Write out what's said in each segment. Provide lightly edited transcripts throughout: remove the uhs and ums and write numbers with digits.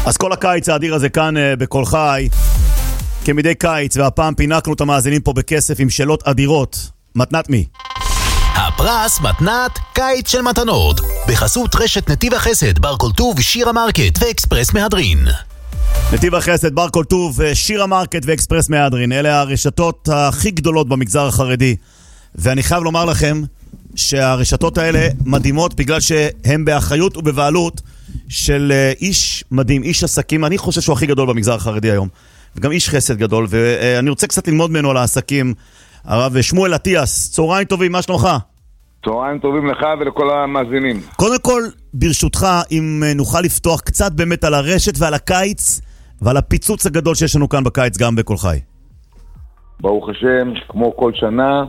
אז כל הקיץ האדיר הזה כאן בכל חי, כמדי קיץ, והפעם פינקנו את המאזינים פה בכסף עם שאלות אדירות. מתנת מי? הפרס מתנת קיץ של מתנות, בחסות רשת נתיב החסד, בר כל טוב ושירה מרקט ואקספרס מהדרין. נתיב החסד, בר כל טוב, שירה מרקט ואקספרס מהדרין, אלה הרשתות הכי גדולות במגזר החרדי, ואני חייב לומר לכם שהרשתות האלה מדהימות בגלל שהן באחריות ובבעלות של איש מדהים, איש עסקים, אני חושב שהוא הכי גדול במגזר החרדי היום, וגם איש חסד גדול, ואני רוצה קצת ללמוד ממנו על העסקים. הרב שמואל אטיאס, צהריים טובים, מה שלומך? צהריים טובים לך ולכל המאזינים. קודם כל, ברשותך, אם נוכל לפתוח קצת באמת על הרשת ועל הקיץ, ועל הפיצוץ הגדול שיש לנו כאן בקיץ גם בכל חי. ברוך השם, כמו כל שנה,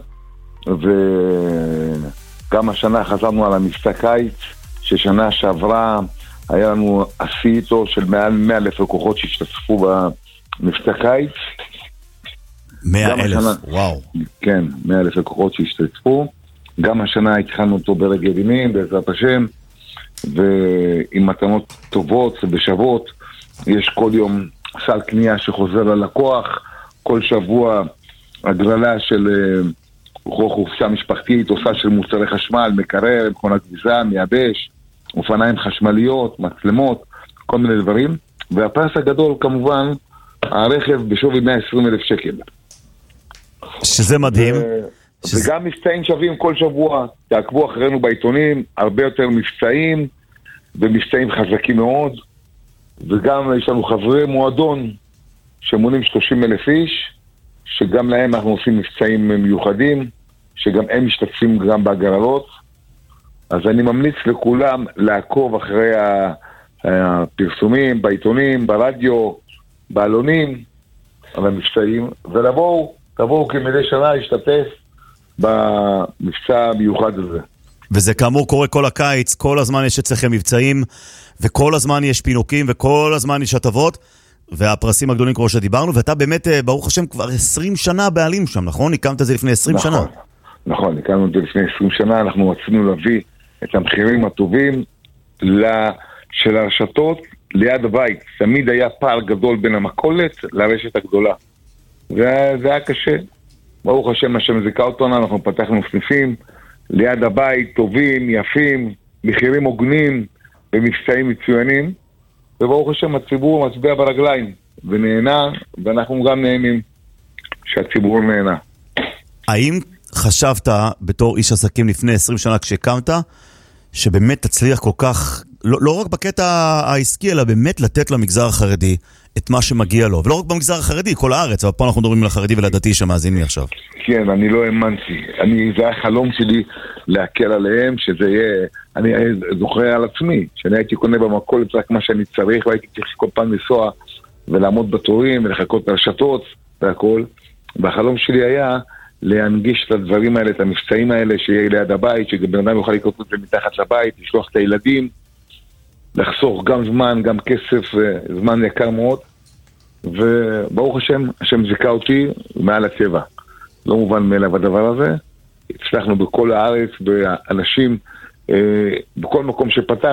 וגם השנה חזרנו על המבצע קיץ, ששנה שעברה היה לנו עשי איתו של מעל 100,000 לקוחות שהשתתפו במבצע קיץ. 100,000, וואו. כן, 100,000 לקוחות שהשתתפו. גם השנה התחלנו אותו ברגל ימין, בעזרת השם, ועם מתנות טובות ובשוות. יש כל יום סל קנייה שחוזר ללקוח, כל שבוע הגרלה של חופשה משפחתית, או סל של מוצרי חשמל, מקרר, מכונת כביסה, מייבש, אופניים חשמליות, מצלמות, כל מיני דברים. והפרס הגדול כמובן, הרכב בשווי 120,000 שקל. שזה מדהים. וגם מבצעים שווים כל שבוע, תעקבו אחרינו בעיתונים, הרבה יותר מבצעים, ומבצעים חזקים מאוד, וגם יש לנו חברי מועדון שמונים 30,000 איש, שגם להם אנחנו עושים מבצעים מיוחדים, שגם הם משתתפים גם בהגרלות. אז אני ממליץ לכולם לעקוב אחרי הפרסומים, בעיתונים, ברדיו, בעלונים, על המבצעים, תבואו כמדי שנה להשתתף במבצע המיוחד הזה. וזה כאמור קורה כל הקיץ, כל הזמן יש אצלכם מבצעים, וכל הזמן יש פינוקים, וכל הזמן יש הטבות, והפרסים הגדולים כמו שדיברנו, ואתה באמת, ברוך השם, כבר 20 שנה בעלים שם, נכון? הקמת את זה לפני 20 שנה. נכון, הקמנו את זה לפני 20 שנה, אנחנו רצינו להביא את המחירים הטובים של הרשתות ליד הבית. תמיד היה פער גדול בין המכולת לרשת הגדולה. זה היה קשה. ברוך השם, השם זיכה אותנו, אנחנו פתחנו סניפים ליד הבית, טובים, יפים, מחירים הוגנים ומבצעים מצוינים, וברוך השם הציבור מצביע ברגליים ונהנה, ואנחנו גם נהנים שהציבור נהנה. האם חשבת בתור איש עסקים לפני 20 שנה כשהקמת, שבאמת תצליח כל כך, לא רק בקטע העסקי, אלא באמת לתת למגזר החרדי את מה שמגיע לו, ולא רק במגזר החרדי, כל הארץ, אבל פה אנחנו מדברים על החרדי ולדתי שמאזין לי עכשיו. כן, אני לא האמנתי, זה היה חלום שלי להקל עליהם, שזה יהיה, אני זוכר על עצמי, שאני הייתי קונה במכולת רק מה שאני צריך, והייתי צריך כל פעם לנסוע ולעמוד בתורים ולחכות לרשתות והכל, והחלום שלי היה להנגיש את הדברים האלה, את המבצעים האלה שיהיה ליד הבית, שבן אדם יוכל לקנות את זה מתחת לבית, לשלוח את הילדים, לחסוך גם זמן, גם כסף, זמן יקר מאוד, וברוך השם, השם זיכה אותי מעל הצבע. לא מובן מאליו הדבר הזה. הצלחנו בכל הארץ, באנשים, בכל מקום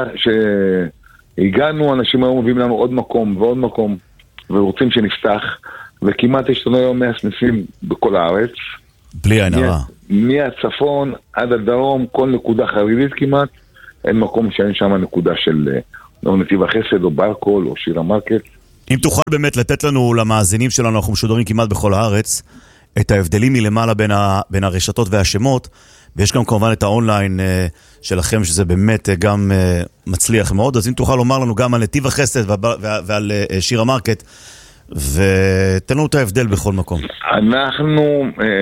שהגענו, אנשים היום מביאים לנו עוד מקום ועוד מקום, ורוצים שנפתח, וכמעט יש לנו היום 100 סניפים בכל הארץ. בלי עין הרע. מהצפון עד הדרום, כל נקודה חרדית כמעט, אין מקום שאין שם נקודה של נתיב החסד או ברקול או שירה מרקט. אם תוכל באמת לתת לנו, למאזינים שלנו, אנחנו משודרים כמעט בכל הארץ, את ההבדלים מלמעלה בין הרשתות והשמות, ויש גם כמובן את האונליין שלכם, שזה באמת גם מצליח מאוד, אז אם תוכל לומר לנו גם על נתיב החסד ועל שירה מרקט, ותן לנו את ההבדל בכל מקום. אנחנו,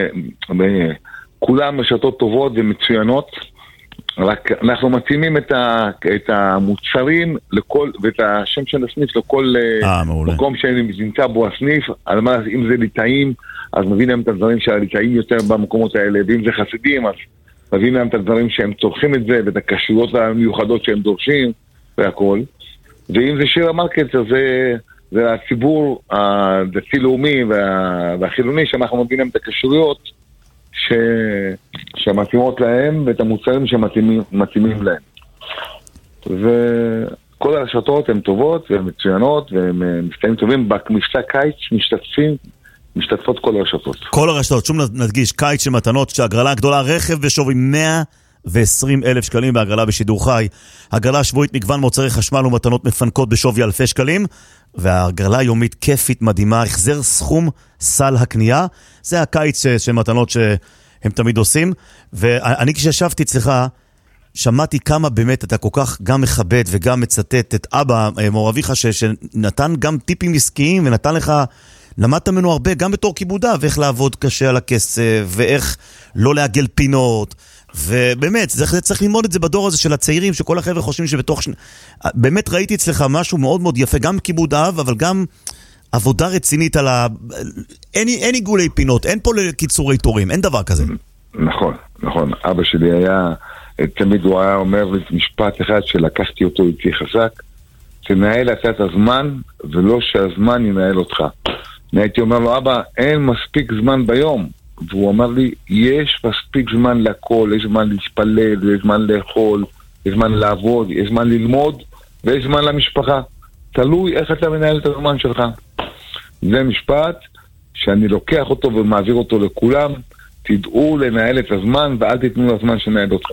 כולם רשתות טובות ומצוינות, רק אנחנו מתאימים את המוצרים לכל, ואת השם של הסניף לכל מקום שנמצא בו הסניף, אם זה ליטאים, אז מבין להם את הדברים של הליטאים יותר במקומות האלה, ואם זה חסידים, אז מבין להם את הדברים שהם צורכים את זה, ואת הקשויות המיוחדות שהם דורשים, והכל. ואם זה שירה מרקט, אז זה הציבור הדתי-לאומי והחילוני, שאנחנו מבין להם את הקשויות, שמתאימות להם ואת המוצרים שמתאימים להם. וכל כל הרשתות הן טובות והן מצוינות והן מבצעים טובים. במבצע קיץ משתתפות כל הרשתות. כל הרשתות, שום נדגיש, קיץ של מתנות, שהגרלה הגדולה, רכב בשווי 120,000 שקלים בהגרלה בשידור חי. הגרלה שבועית מגוון מוצרי חשמל ומתנות מפנקות בשווי אלפי שקלים, והגרלה יומית כיפית מדהימה, החזר סכום סל הקנייה. זה הקיץ של מתנות שהם תמיד עושים. ואני כשישבתי אצלך, שמעתי כמה באמת אתה כל כך גם מכבד וגם מצטט את אבא, מור אביך, שנתן גם טיפים עסקיים ונתן לך, למדת ממנו הרבה, גם בתור כיבודה, ואיך לעבוד קשה על הכסף, ואיך לא לעגל פינות, ובאמת, צריך ללמוד את זה בדור הזה של הצעירים, שכל החבר'ה חושבים שבתוך... באמת ראיתי אצלך משהו מאוד מאוד יפה, גם כיבוד אב, אבל גם עבודה רצינית על ה... אין עיגולי פינות, אין פה לקיצורי תורים, אין דבר כזה. נכון. אבא שלי היה, תמיד הוא היה אומר לי משפט אחד שלקחתי אותו איתי חזק, תנהל אתה את הזמן, ולא שהזמן ינהל אותך. אני הייתי אומר לו, אבא, אין מספיק זמן ביום. והוא אמר לי, יש מספיק זמן לכל, יש זמן להתפלל, יש זמן לאכול, יש זמן לעבוד, יש זמן ללמוד, ויש זמן למשפחה. תלוי איך אתה מנהל את הזמן שלך. זה משפט שאני לוקח אותו ומעביר אותו לכולם, תדעו לנהל את הזמן, ואל תיתנו לזמן שנהל אתכם.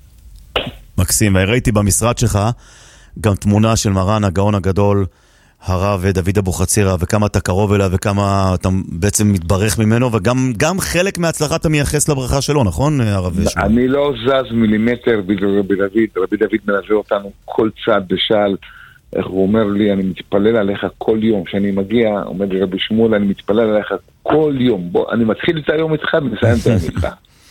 מקסים, ראיתי במשרד שלך גם תמונה של מרן הגאון הגדול, הרב דוד אבוחצירא, וכמה אתה קרוב אליו, וכמה אתה בעצם מתברך ממנו, וגם חלק מההצלחה אתה מייחס לברכה שלו, נכון, הרב שמואל? אני לא זז מילימטר ברבי דוד. רבי דוד מלווה אותנו כל צעד בשעל. איך הוא אומר לי, אני מתפלל עליך כל יום. כשאני מגיע, אומר לי רבי שמואל, אני מתפלל עליך כל יום. בוא, אני מתחיל את היום איתך ומסיים את היום איתך.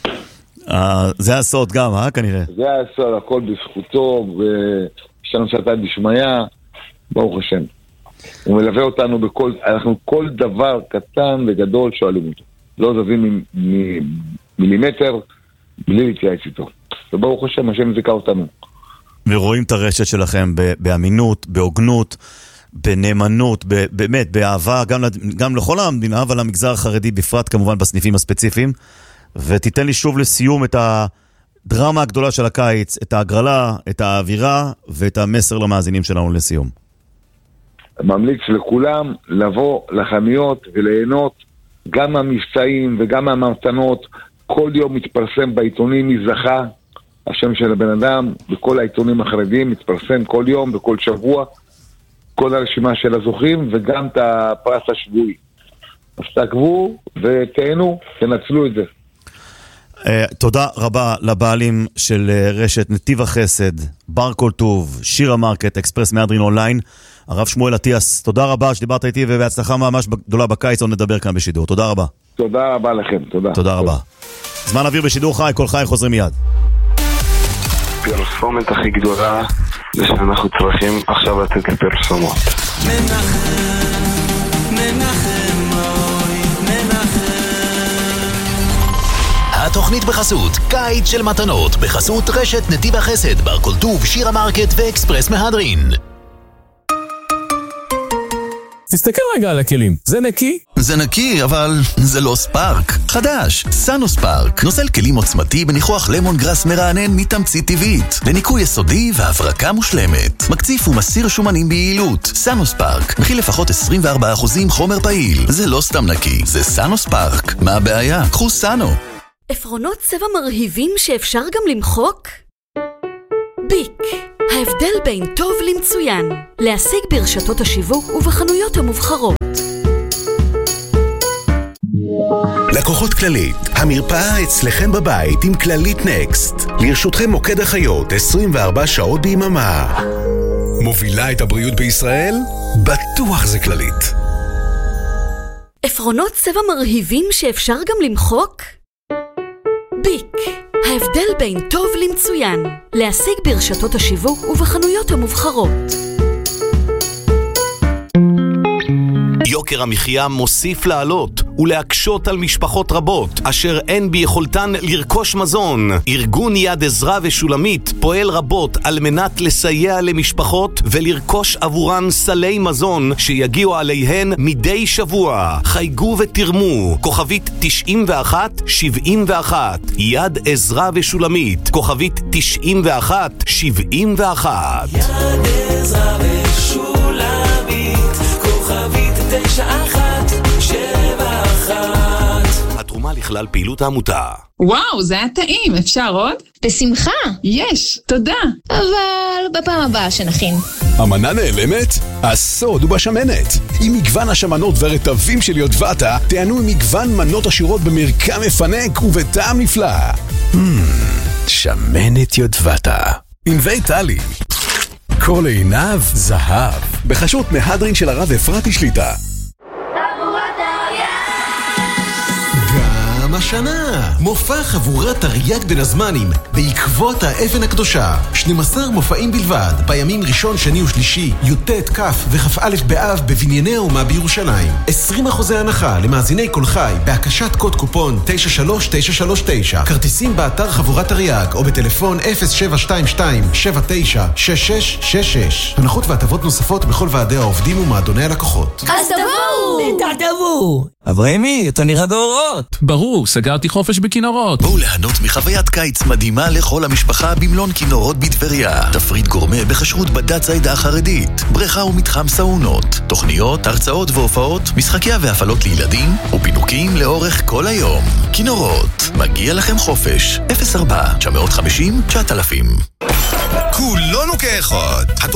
זה הסוד גם, כנראה. זה הסוד, הכל בזכותו, ויש לנו סרטן דשמיא, ברוך השם. הוא מלווה אותנו אנחנו כל דבר קטן וגדול שואלים אותו. לא זזים מילימטר בלי להתייעץ איתו. וברוך השם, השם זיכה אותנו. ורואים את הרשת שלכם באמינות, בהוגנות, בנאמנות, באמת, באהבה, גם לכל המדינה, אבל למגזר החרדי בפרט, כמובן בסניפים הספציפיים. ותיתן לי שוב לסיום את הדרמה הגדולה של הקיץ, את ההגרלה, את האווירה, ואת המסר למאזינים שלנו לסיום. ממליץ לכולם לבוא לחנויות וליהנות גם מהמבצעים וגם מהמתנות. כל יום מתפרסם בעיתונים מי זכה, השם של הבן אדם, בכל העיתונים החרדיים מתפרסם כל יום, בכל שבוע, כל הרשימה של הזוכים וגם את הפרס השבועי. אז תעקבו ותהנו, תנצלו את זה. תודה רבה לבעלים של רשת נתיב החסד, בר כל טוב, שירה מרקט, אקספרס מהדרין אונליין, הרב שמואל אטיאס, תודה רבה שדיברת איתי ובהצלחה ממש גדולה בקיץ, עוד נדבר כאן בשידור. תודה רבה. תודה רבה לכם, תודה. תודה רבה. זמן אוויר בשידור חי, כל חי חוזרים מיד. פרסומת הכי גדולה זה שאנחנו צריכים עכשיו לתת לפרסומות. התוכנית בחסות קיץ של מתנות, בחסות רשת נתיב החסד, בר כל טוב, שירה מרקט ואקספרס מהדרין. תסתכל רגע על הכלים, זה נקי? זה נקי, אבל זה לא ספארק. חדש, סאנו ספארק. נוזל כלים עוצמתי בניחוח למון גרס מרענן מתמצית טבעית. לניקוי יסודי והברקה מושלמת. מקציף ומסיר שומנים ביעילות. סאנו ספארק. מכיל לפחות 24% חומר פעיל. זה לא סתם נקי, זה סאנו ספארק. מה הבעיה? קחו סאנו. עפרונות צבע מרהיבים שאפשר גם למחוק? ביק. ההבדל בין טוב למצוין. להשיג ברשתות השיווק ובחנויות המובחרות. לקוחות כללית, המרפאה אצלכם בבית עם כללית נקסט. לרשותכם מוקד החיות 24 שעות ביממה. מובילה את הבריאות בישראל? בטוח זה כללית. עפרונות צבע מרהיבים שאפשר גם למחוק? ביק. ההבדל בין טוב למצוין. להשיג ברשתות השיווק ובחנויות המובחרות. יוקר המחיה מוסיף לעלות. ולהקשות על משפחות רבות אשר אין ביכולתן לרכוש מזון. ארגון יד עזרא ושולמית פועל רבות על מנת לסייע למשפחות ולרכוש עבורן סלי מזון שיגיעו עליהן מדי שבוע. חייגו ותרמו, כוכבית 9171, יד עזרא ושולמית, כוכבית 9171. יד עזרא ושולמית, כוכבית 9171. התרומה לכלל פעילות העמותה. וואו, זה היה טעים, אפשר עוד? בשמחה. יש, תודה. אבל בפעם הבאה שנכין. המנה נעלמת? הסוד הוא בשמנת. עם מגוון השמנות והרטבים של יודבטה, תענו עם מגוון מנות עשירות במרקם מפנק ובטעם נפלא. שמנת יודבטה. ענבי טלי. כל עיניו זהב. בחסות מהדרין של הרב אפרתי שליטה. גם השנה, מופע חבורת תרי"ג בין הזמנים, בעקבות האבן הקדושה. 12 מופעים בלבד, בימים ראשון, שני ושלישי, י"ט, כ' וכ"א באב בבנייני האומה בירושלים. 20% הנחה למאזיני כל חי, בהקשת קוד קופון 93939. כרטיסים באתר חבורת תרי"ג, או בטלפון 0722-796666. הנחות והטבות נוספות בכל ועדי העובדים ומועדוני הלקוחות. אז תבואו! אברהמי, אתה נראה באורות. ברור, סגרתי חופש בכינורות. בואו ליהנות מחוויית קיץ מדהימה לכל המשפחה במלון כינורות בטבריה. תפריט גורמה בכשרות בדת העדה החרדית, בריכה ומתחם סאונות, תוכניות, הרצאות והופעות, משחקיה והפעלות לילדים ופינוקים לאורך כל היום. כינורות, מגיע לכם חופש. 04-950-9000. כולנו כאחד.